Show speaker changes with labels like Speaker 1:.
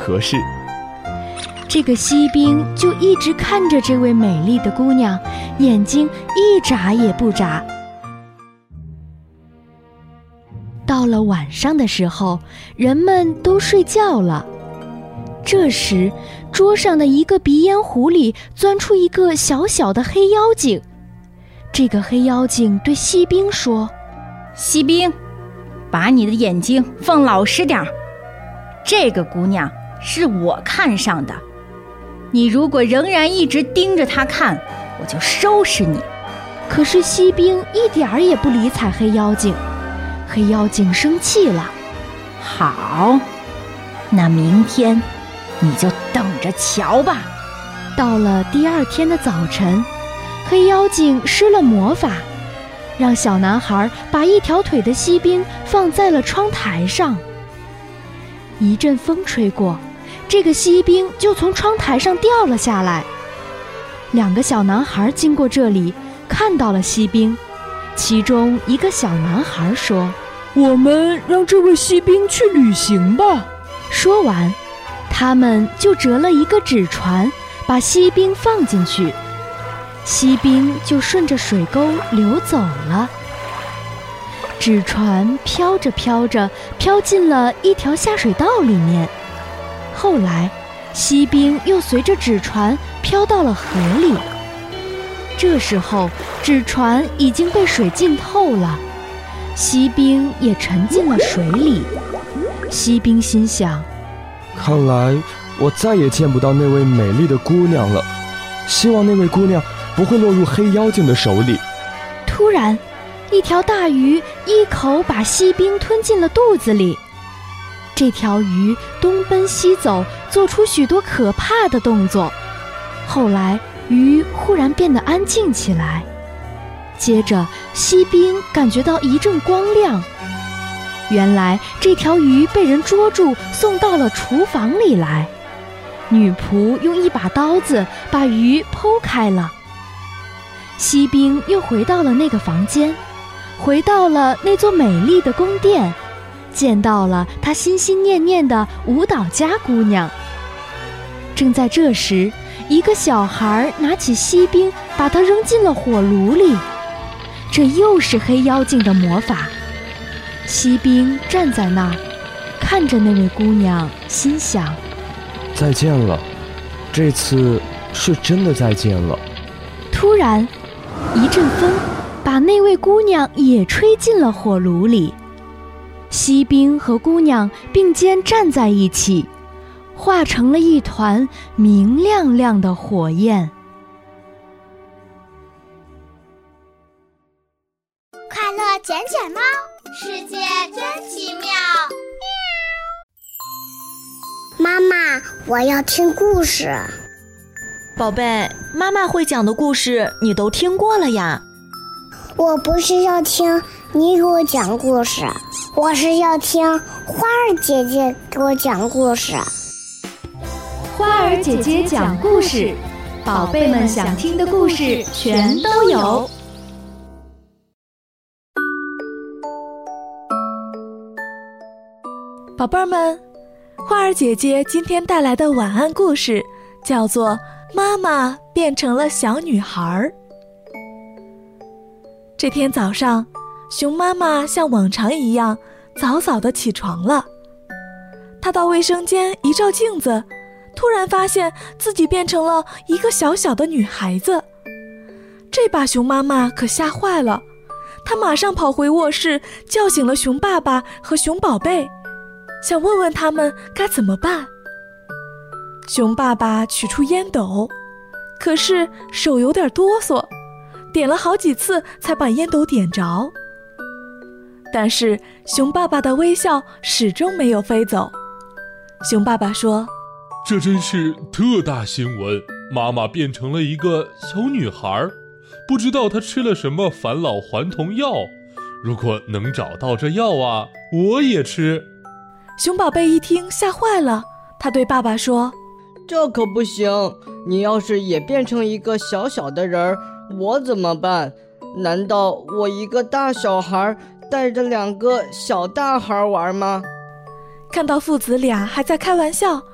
Speaker 1: 合适。
Speaker 2: 这个锡兵就一直看着这位美丽的姑娘，眼睛一眨也不眨。到了晚上的时候，人们都睡觉了。这时，桌上的一个鼻烟壶里钻出一个小小的黑妖精。这个黑妖精对锡兵说：“
Speaker 3: 锡兵，把你的眼睛放老实点儿。这个姑娘是我看上的，你如果仍然一直盯着她看，我就收拾你。”
Speaker 2: 可是锡兵一点儿也不理睬黑妖精。黑妖精生气了：“
Speaker 3: 好，那明天你就等着瞧吧。”
Speaker 2: 到了第二天的早晨，黑妖精施了魔法，让小男孩把一条腿的锡兵放在了窗台上。一阵风吹过，这个锡兵就从窗台上掉了下来。两个小男孩经过这里，看到了锡兵，其中一个小男孩说：“
Speaker 4: 我们让这位锡兵去旅行吧。”
Speaker 2: 说完，他们就折了一个纸船，把锡兵放进去，锡兵就顺着水沟流走了。纸船飘着飘着，飘进了一条下水道里面。后来，锡兵又随着纸船飘到了河里。这时候，纸船已经被水浸透了，锡兵也沉进了水里。锡兵心想：
Speaker 1: 看来我再也见不到那位美丽的姑娘了，希望那位姑娘不会落入黑妖精的手里。
Speaker 2: 突然，一条大鱼一口把锡兵吞进了肚子里。这条鱼东奔西走，做出许多可怕的动作。后来，鱼忽然变得安静起来。接着，锡兵感觉到一阵光亮。原来这条鱼被人捉住，送到了厨房里来。女仆用一把刀子把鱼剖开了。锡兵又回到了那个房间，回到了那座美丽的宫殿，见到了他心心念念的舞蹈家姑娘。正在这时，一个小孩拿起锡兵，把它扔进了火炉里。这又是黑妖精的魔法。锡兵站在那儿，看着那位姑娘，心想：
Speaker 1: 再见了，这次是真的再见了。
Speaker 2: 突然，一阵风把那位姑娘也吹进了火炉里。锡兵和姑娘并肩站在一起，化成了一团明亮亮的火焰。
Speaker 5: 快乐卷卷猫，世界真奇妙。妈妈，我要听故事。
Speaker 6: 宝贝，妈妈会讲的故事你都听过了呀。
Speaker 5: 我不是要听你给我讲故事，我是要听花儿姐姐给我讲故事。
Speaker 2: 花儿姐姐讲故事，宝贝们想听的故事全都有。
Speaker 4: 宝贝儿们，花儿姐姐今天带来的晚安故事叫做《妈妈变成了小女孩》。这天早上，熊妈妈像往常一样早早地起床了。她到卫生间一照镜子，突然发现自己变成了一个小小的女孩子。这把熊妈妈可吓坏了，她马上跑回卧室，叫醒了熊爸爸和熊宝贝，想问问他们该怎么办。熊爸爸取出烟斗，可是手有点哆嗦，点了好几次才把烟斗点着。但是熊爸爸的微笑始终没有飞走。熊爸爸说：
Speaker 7: 这真是特大新闻，妈妈变成了一个小女孩，不知道她吃了什么返老还童药，如果能找到这药啊，我也吃。
Speaker 4: 熊宝贝一听吓坏了，他对爸爸说：
Speaker 8: 这可不行，你要是也变成一个小小的人，我怎么办？难道我一个大小孩带着2个小大孩玩吗？
Speaker 4: 看到父子俩还在开玩笑，